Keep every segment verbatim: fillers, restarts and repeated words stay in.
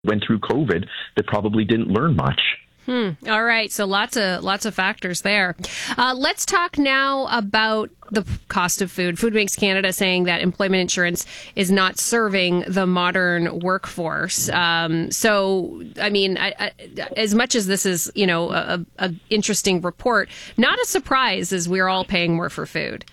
went through COVID that probably didn't learn much. Hmm. All right. So lots of lots of factors there. Uh, let's talk now about the cost of food. Food Banks Canada saying that employment insurance is not serving the modern workforce. Um, so, I mean, I, I, as much as this is, you know, a, a interesting report, not a surprise as we're all paying more for food.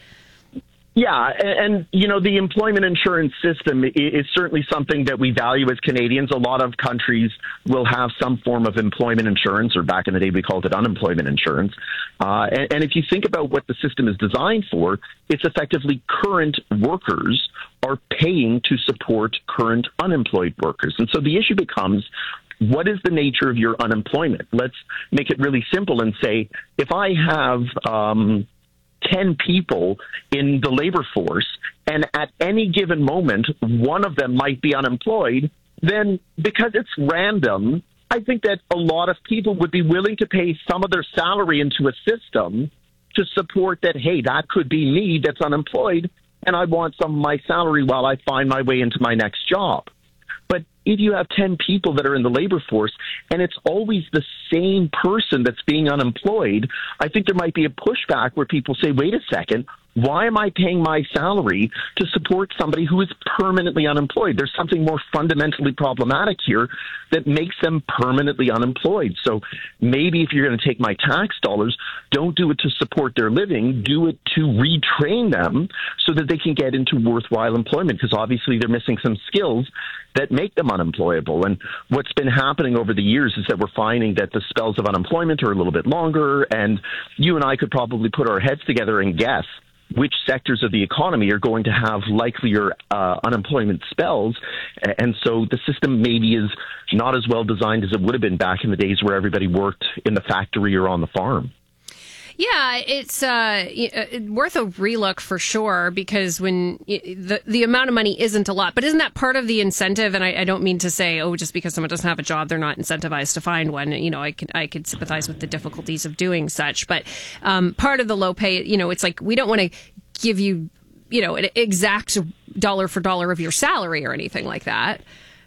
Yeah, and, and, you know, the employment insurance system is certainly something that we value as Canadians. A lot of countries will have some form of employment insurance, or back in the day we called it unemployment insurance. Uh, and, and if you think about what the system is designed for, it's effectively current workers are paying to support current unemployed workers. And so the issue becomes, what is the nature of your unemployment? Let's make it really simple and say, if I have Um, ten people in the labor force, and at any given moment, one of them might be unemployed, then because it's random, I think that a lot of people would be willing to pay some of their salary into a system to support that, hey, that could be me that's unemployed, and I want some of my salary while I find my way into my next job. But if you have ten people that are in the labor force and it's always the same person that's being unemployed, I think there might be a pushback where people say, wait a second, why am I paying my salary to support somebody who is permanently unemployed? There's something more fundamentally problematic here that makes them permanently unemployed. So maybe if you're going to take my tax dollars, don't do it to support their living, do it to retrain them so that they can get into worthwhile employment, because obviously they're missing some skills that make them unemployable. And what's been happening over the years is that we're finding that the spells of unemployment are a little bit longer, and you and I could probably put our heads together and guess which sectors of the economy are going to have likelier uh, unemployment spells. And so the system maybe is not as well designed as it would have been back in the days where everybody worked in the factory or on the farm. Yeah, it's uh, worth a relook for sure, because when the the amount of money isn't a lot, but isn't that part of the incentive? And I, I don't mean to say, oh, just because someone doesn't have a job, they're not incentivized to find one. You know, I could I could sympathize with the difficulties of doing such, but um, part of the low pay, you know, it's like we don't want to give you, you know, an exact dollar for dollar of your salary or anything like that.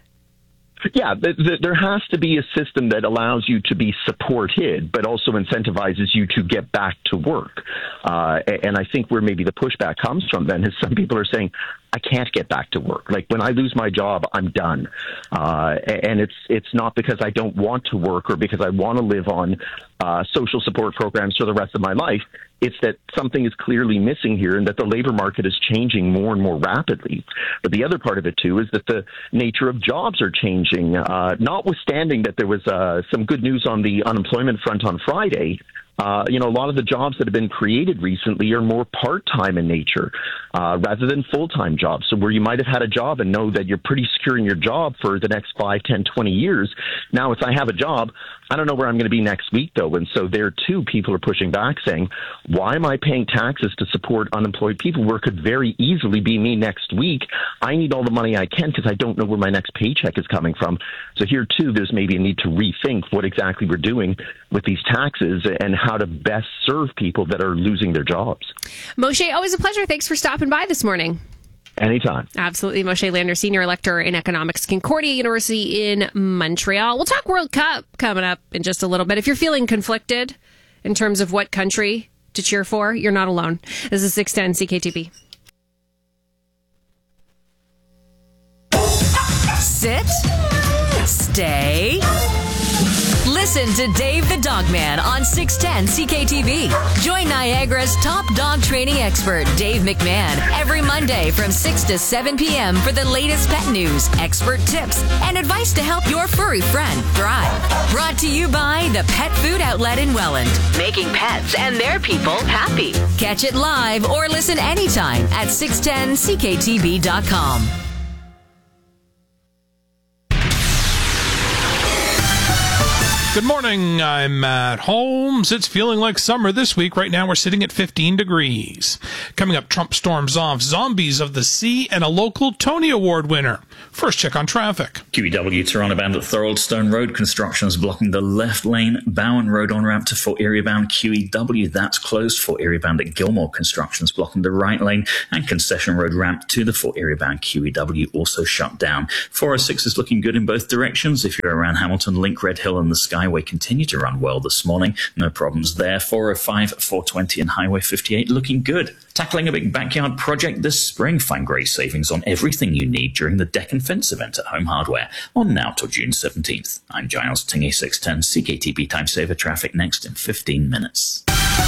Yeah, th- th- there has to be a system that allows you to be supported, but also incentivizes you to get back to work. Uh, and I think where maybe the pushback comes from then is some people are saying, I can't get back to work. Like when I lose my job, I'm done. Uh, and it's it's not because I don't want to work or because I want to live on uh, social support programs for the rest of my life. It's that something is clearly missing here and that the labor market is changing more and more rapidly. But the other part of it, too, is that the nature of jobs are changing. Uh, notwithstanding that there was uh, some good news on the unemployment front on Friday, Uh, you know, a lot of the jobs that have been created recently are more part-time in nature uh, rather than full-time jobs. So where you might have had a job and know that you're pretty secure in your job for the next five, ten, twenty years. Now, if I have a job, I don't know where I'm going to be next week, though. And so there, too, people are pushing back saying, why am I paying taxes to support unemployed people where it could very easily be me next week? I need all the money I can because I don't know where my next paycheck is coming from. So here, too, there's maybe a need to rethink what exactly we're doing with these taxes and how to best serve people that are losing their jobs. Moshe, always a pleasure. Thanks for stopping by this morning. Anytime. Absolutely. Moshe Lander, Senior Lecturer in Economics, Concordia University in Montreal. We'll talk World Cup coming up in just a little bit. If you're feeling conflicted in terms of what country to cheer for, you're not alone. This is six ten C K T B. Sit. Stay. Listen to Dave the Dog Man on six ten C K T V. Join Niagara's top dog training expert, Dave McMahon, every Monday from six to seven p.m. for the latest pet news, expert tips, and advice to help your furry friend thrive. Brought to you by the Pet Food Outlet in Welland, making pets and their people happy. Catch it live or listen anytime at six ten C K T V dot com. Good morning, I'm Matt Holmes. It's feeling like summer this week. Right now we're sitting at fifteen degrees. Coming up, Trump storms off Zombies of the Sea and a local Tony Award winner. First check on traffic. Q E W Toronto bound at Thoroldstone Road. Construction is blocking the left lane. Bowen Road on ramp to Fort Erie bound Q E W. That's closed. Fort Erie bound at Gilmore. Construction is blocking the right lane. And Concession Road ramp to the Fort Erie bound Q E W also shut down. four oh six is looking good in both directions. If you're around Hamilton, Link, Red Hill and the Skyway continue to run well this morning. No problems there. four oh five, four twenty and Highway fifty-eight looking good. Tackling a big backyard project this spring. Find great savings on everything you need during the Deck and Fence event at Home Hardware on now till June seventeenth. I'm Giles Tingy, six ten C K T B Time Saver. Traffic next in fifteen minutes.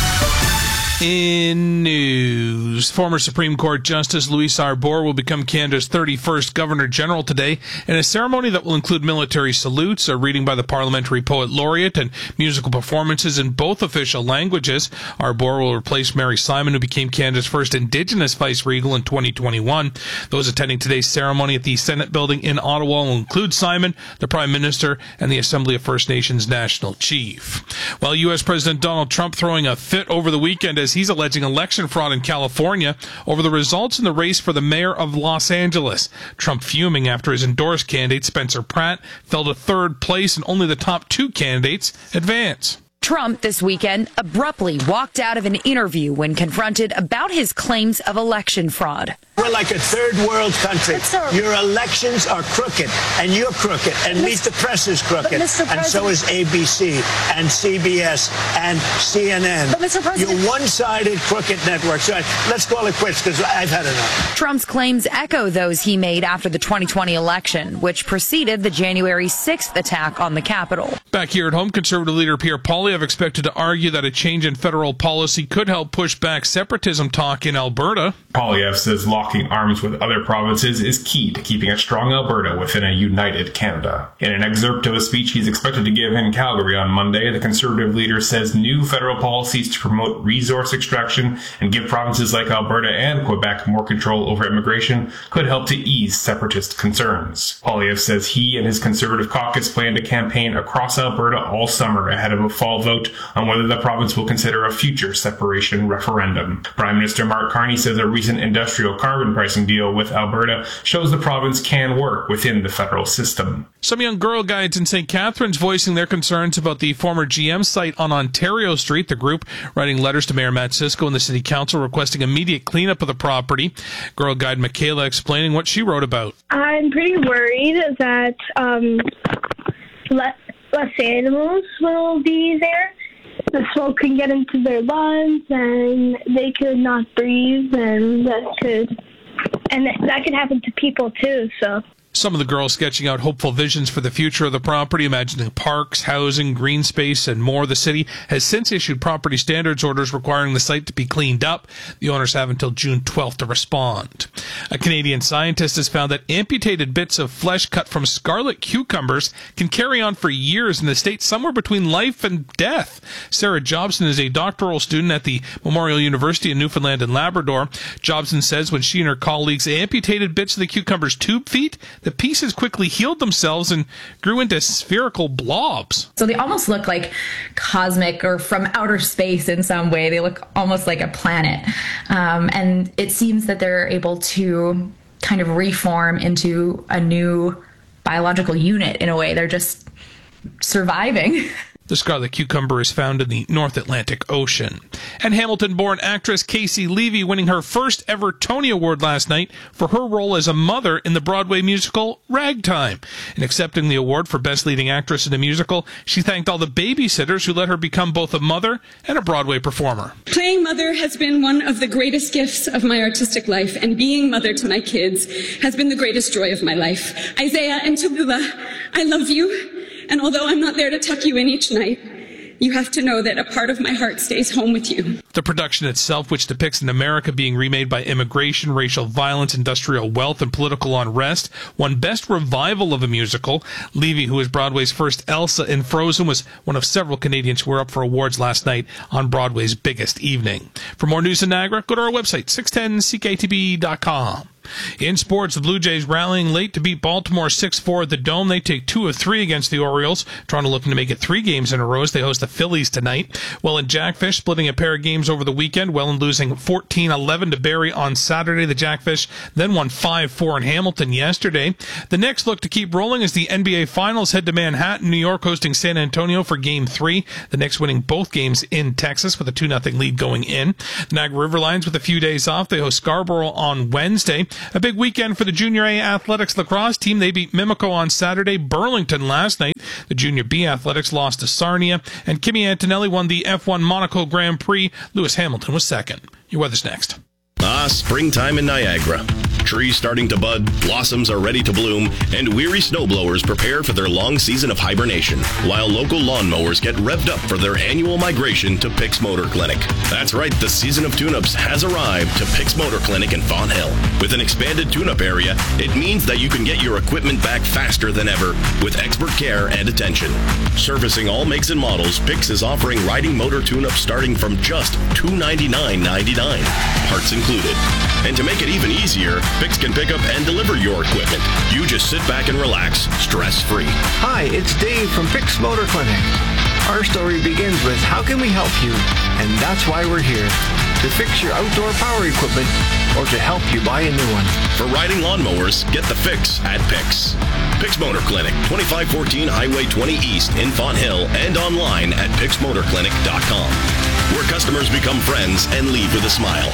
In news, former Supreme Court Justice Louise Arbour will become Canada's thirty-first Governor General today in a ceremony that will include military salutes, a reading by the Parliamentary Poet Laureate, and musical performances in both official languages. Arbour will replace Mary Simon, who became Canada's first Indigenous Vice-Regal in twenty twenty-one. Those attending today's ceremony at the Senate building in Ottawa will include Simon, the Prime Minister, and the Assembly of First Nations National Chief. While U S President Donald Trump throwing a fit over the weekend as he's alleging election fraud in California over the results in the race for the mayor of Los Angeles. Trump fuming after his endorsed candidate, Spencer Pratt, fell to third place and only the top two candidates advance. Trump this weekend abruptly walked out of an interview when confronted about his claims of election fraud. We're like a third world country. Your elections are crooked, and you're crooked, and Meet the Press is crooked, and so is A B C, and C B S, and C N N. But Mister President, you're one-sided crooked network. So let's call it quits, because I've had enough. Trump's claims echo those he made after the twenty twenty election, which preceded the January sixth attack on the Capitol. Back here at home, Conservative leader Pierre Poilievre expected to argue that a change in federal policy could help push back separatism talk in Alberta. Poilievre says locking arms with other provinces is key to keeping a strong Alberta within a united Canada. In an excerpt of a speech he's expected to give in Calgary on Monday, the Conservative leader says new federal policies to promote resource extraction and give provinces like Alberta and Quebec more control over immigration could help to ease separatist concerns. Poilievre says he and his Conservative caucus plan to campaign across Alberta all summer ahead of a fall vote on whether the province will consider a future separation referendum. Prime Minister Mark Carney says a recent industrial carbon pricing deal with Alberta shows the province can work within the federal system. Some young Girl Guides in Saint Catharines voicing their concerns about the former G M site on Ontario Street. The group writing letters to Mayor Matt Cisco and the City Council requesting immediate cleanup of the property. Girl Guide Michaela explaining what she wrote about. I'm pretty worried that um, less, less animals will be there. The smoke can get into their lungs and they could not breathe, and that could and that could happen to people too, so. Some of the girls sketching out hopeful visions for the future of the property, imagining parks, housing, green space, and more. The city has since issued property standards orders requiring the site to be cleaned up. The owners have until June twelfth to respond. A Canadian scientist has found that amputated bits of flesh cut from scarlet cucumbers can carry on for years in the state, somewhere between life and death. Sarah Jobson is a doctoral student at the Memorial University in Newfoundland and Labrador. Jobson says when she and her colleagues amputated bits of the cucumber's tube feet, the pieces quickly healed themselves and grew into spherical blobs. So they almost look like cosmic or from outer space in some way. They look almost like a planet. Um, and it seems that they're able to kind of reform into a new biological unit in a way. They're just surviving. The scarlet cucumber is found in the North Atlantic Ocean. And Hamilton-born actress Casey Levy winning her first ever Tony Award last night for her role as a mother in the Broadway musical Ragtime. In accepting the award for Best Leading Actress in a Musical, she thanked all the babysitters who let her become both a mother and a Broadway performer. Playing mother has been one of the greatest gifts of my artistic life, and being mother to my kids has been the greatest joy of my life. Isaiah and Tallulah, I love you. And although I'm not there to tuck you in each night, you have to know that a part of my heart stays home with you. The production itself, which depicts an America being remade by immigration, racial violence, industrial wealth, and political unrest, won Best Revival of a Musical. Levy, who is Broadway's first Elsa in Frozen, was one of several Canadians who were up for awards last night on Broadway's biggest evening. For more news in Niagara, go to our website, six ten C K T B dot com. In sports, the Blue Jays rallying late to beat Baltimore six four at the Dome. They take two of three against the Orioles. Toronto looking to make it three games in a row as they host the Phillies tonight. Welland Jackfish splitting a pair of games over the weekend. Welland losing fourteen eleven to Barrie on Saturday. The Jackfish then won five four in Hamilton yesterday. The next look to keep rolling is the N B A Finals. Head to Manhattan, New York hosting San Antonio for Game three. The Knicks winning both games in Texas with a two nothing lead going in. The Niagara River Lions with a few days off. They host Scarborough on Wednesday. A big weekend for the Junior A Athletics lacrosse team. They beat Mimico on Saturday, Burlington last night. The Junior B Athletics lost to Sarnia, and Kimi Antonelli won the F one Monaco Grand Prix. Lewis Hamilton was second. Your weather's next. Ah, springtime in Niagara. Trees starting to bud, blossoms are ready to bloom, and weary snowblowers prepare for their long season of hibernation, while local lawnmowers get revved up for their annual migration to Picks Motor Clinic. That's right, the season of tune-ups has arrived to Picks Motor Clinic in Fawn Hill. With an expanded tune-up area, it means that you can get your equipment back faster than ever with expert care and attention. Servicing all makes and models, Picks is offering riding motor tune-ups starting from just two hundred ninety-nine dollars and ninety-nine cents, parts included. And to make it even easier, Picks can pick up and deliver your equipment. You just sit back and relax, stress-free. Hi, it's Dave from Picks Motor Clinic. Our story begins with how can we help you? And that's why we're here. To fix your outdoor power equipment or to help you buy a new one. For riding lawnmowers, get the fix at Picks. Picks Motor Clinic, twenty-five fourteen Highway twenty East in Fawn Hill, and online at picks motor clinic dot com, where customers become friends and leave with a smile.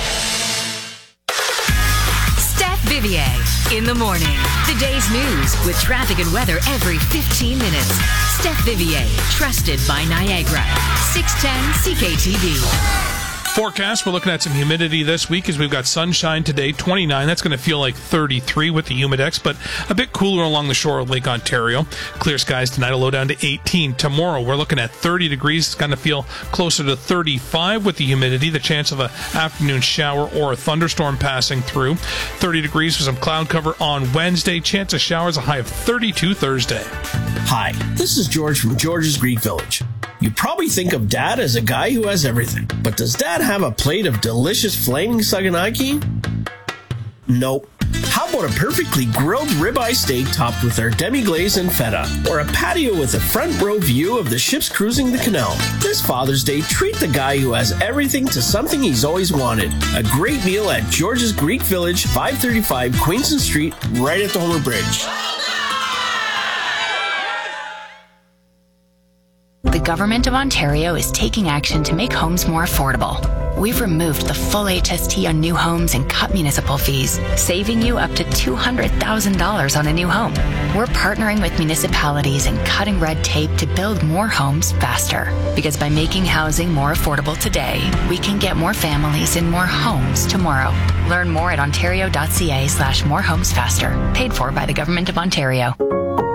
Steph Vivier in the morning. The day's news with traffic and weather every fifteen minutes. Steph Vivier, trusted by Niagara. six ten C K T V. Forecast, we're looking at some humidity this week as we've got sunshine today, twenty-nine. That's going to feel like thirty-three with the Humidex, but a bit cooler along the shore of Lake Ontario. Clear skies tonight, a low down to eighteen. Tomorrow, we're looking at thirty degrees. It's going to feel closer to thirty-five with the humidity. The chance of an afternoon shower or a thunderstorm passing through. thirty degrees with some cloud cover on Wednesday. Chance of showers, a high of thirty-two Thursday. Hi, this is George from George's Greek Village. You probably think of Dad as a guy who has everything. But does Dad have a plate of delicious flaming saganaki? Nope. How about a perfectly grilled ribeye steak topped with our demi-glaze and feta? Or a patio with a front row view of the ships cruising the canal? This Father's Day, treat the guy who has everything to something he's always wanted. A great meal at George's Greek Village, five thirty-five Queenston Street, right at the Homer Bridge. The Government of Ontario is taking action to make homes more affordable. We've removed the full H S T on new homes and cut municipal fees, saving you up to two hundred thousand dollars on a new home. We're partnering with municipalities and cutting red tape to build more homes faster. Because by making housing more affordable today, we can get more families in more homes tomorrow. Learn more at ontario.ca slash more homes faster. Paid for by the Government of Ontario.